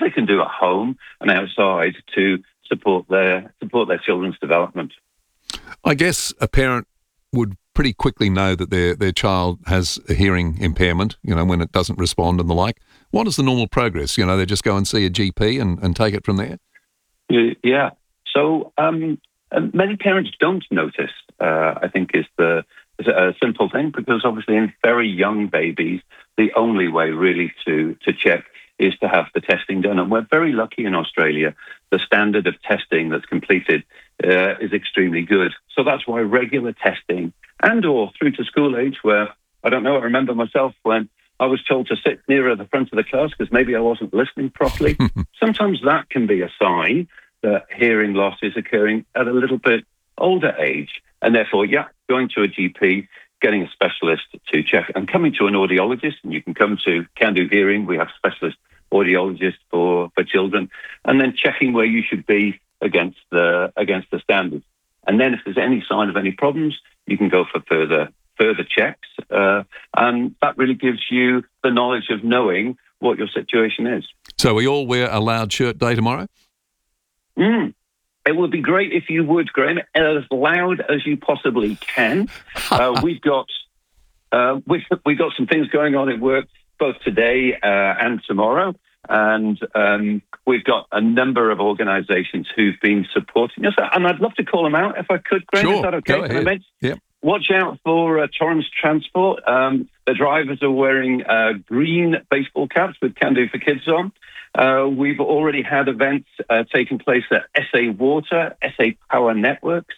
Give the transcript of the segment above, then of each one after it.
they can do at home and outside to support their children's development. I guess a parent would pretty quickly know that their child has a hearing impairment, when it doesn't respond and the like. What is the normal progress? They just go and see a GP and take it from there? Yeah. So many parents don't notice, I think, is a simple thing, because obviously in very young babies, the only way really to check is to have the testing done. And we're very lucky in Australia. The standard of testing that's completed is extremely good. So that's why regular testing or through to school age, where, I don't know, I remember myself when I was told to sit nearer the front of the class because maybe I wasn't listening properly. Sometimes that can be a sign that hearing loss is occurring at a little bit older age. And therefore, going to a GP, getting a specialist to check, and coming to an audiologist. And you can come to Can Do Hearing. We have specialist audiologists for children, and then checking where you should be against the standards. And then if there's any sign of any problems, you can go for further checks. And that really gives you the knowledge of knowing what your situation is. So we all wear a loud shirt day tomorrow? It would be great if you would, Graham, as loud as you possibly can. We've got some things going on at work both today and tomorrow. And we've got a number of organisations who've been supporting us. And I'd love to call them out if I could, Graham. Sure, is that okay? go ahead. Yep. Watch out for Torrens Transport. The drivers are wearing green baseball caps with Can Do for Kids on. We've already had events taking place at SA Water, SA Power Networks,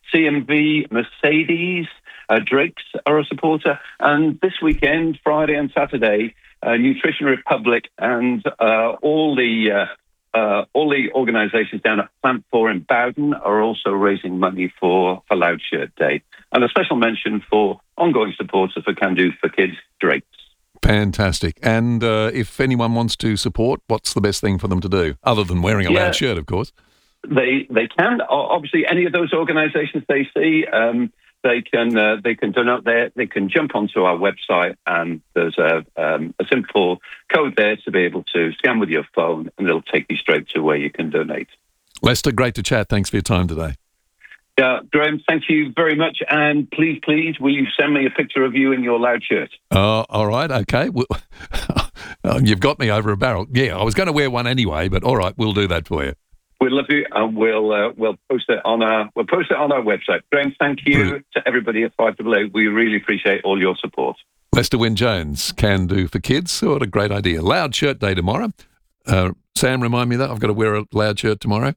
CMV, Mercedes, Drake's are a supporter. And this weekend, Friday and Saturday, Nutrition Republic and all the organisations down at Plant 4 in Bowden are also raising money for Loud Shirt Day. And a special mention for ongoing supporters for Can Do for Kids, Drake's. Fantastic. And if anyone wants to support, what's the best thing for them to do, other than wearing a loud shirt, of course? They can. Obviously, any of those organisations they see, they can donate there. They can jump onto our website, and there's a simple code there to be able to scan with your phone, and it'll take you straight to where you can donate. Lester, great to chat. Thanks for your time today. Yeah, Graham, thank you very much. And please, will you send me a picture of you in your loud shirt? All right, okay. Well, you've got me over a barrel. Yeah, I was going to wear one anyway, but all right, we'll do that for you. We'll love you, and we'll post it on our website. Graham, thank you Brilliant. To everybody at 5AA. We really appreciate all your support. Lester Wynne-Jones, Can Do for Kids. What a great idea. Loud Shirt Day tomorrow. Sam, remind me that I've got to wear a loud shirt tomorrow.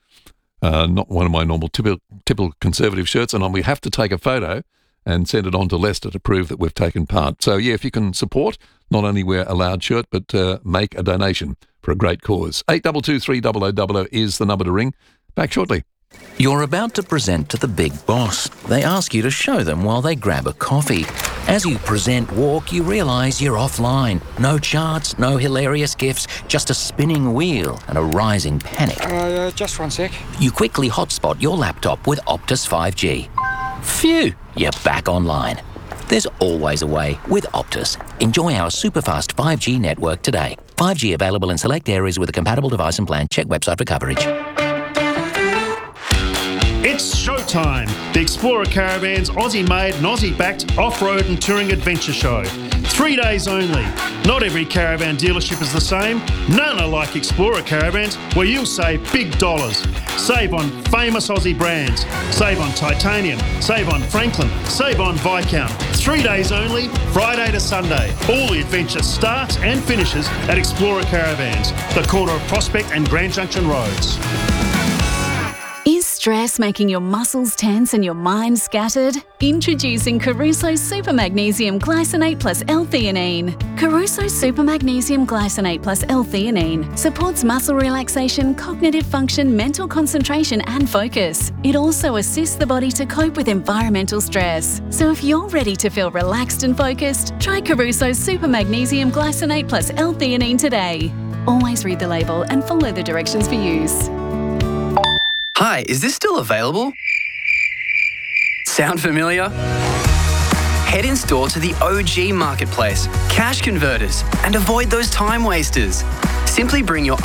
Not one of my normal typical conservative shirts, and we have to take a photo and send it on to Lester to prove that we've taken part. So, yeah, if you can support, not only wear a loud shirt, but make a donation for a great cause. 8223 0000 is the number to ring. Back shortly. You're about to present to the big boss. They ask you to show them while they grab a coffee. As you present walk, you realise you're offline. No charts, no hilarious gifs, just a spinning wheel and a rising panic. Just one sec. You quickly hotspot your laptop with Optus 5G. Phew, you're back online. There's always a way with Optus. Enjoy our superfast 5G network today. 5G available in select areas with a compatible device and plan. Check website for coverage. It's showtime! The Explorer Caravans Aussie-made and Aussie-backed off-road and touring adventure show. 3 days only. Not every caravan dealership is the same. None are like Explorer Caravans, where you'll save big dollars. Save on famous Aussie brands. Save on Titanium. Save on Franklin. Save on Viscount. 3 days only, Friday to Sunday. All the adventure starts and finishes at Explorer Caravans, the corner of Prospect and Grand Junction Roads. Is stress making your muscles tense and your mind scattered? Introducing Caruso Super Magnesium Glycinate plus L-theanine. Caruso Super Magnesium Glycinate plus L-theanine supports muscle relaxation, cognitive function, mental concentration and focus. It also assists the body to cope with environmental stress. So if you're ready to feel relaxed and focused, try Caruso Super Magnesium Glycinate plus L-theanine today. Always read the label and follow the directions for use. Hi, is this still available? Sound familiar? Head in store to the OG Marketplace, Cash Converters, and avoid those time wasters. Simply bring your